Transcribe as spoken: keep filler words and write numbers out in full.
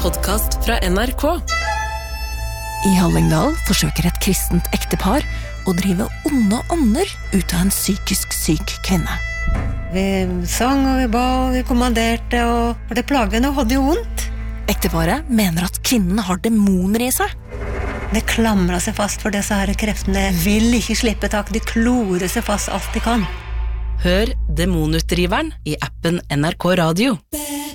podcast fra N R K. I Hallingdal forsøker et kristent ektepar å drive onde ånder ut av en psykisk syk kvinne. Vi sang og vi ba og vi kommanderte, og det plaget henne og hadde jo vondt. Ekteparet mener at kvinnen har demoner i seg. Det klamrer seg fast for disse her kreftene. Vil ikke slippe tak, de klorer seg fast alt de kan. Hør Demonutdriveren i appen N R K Radio.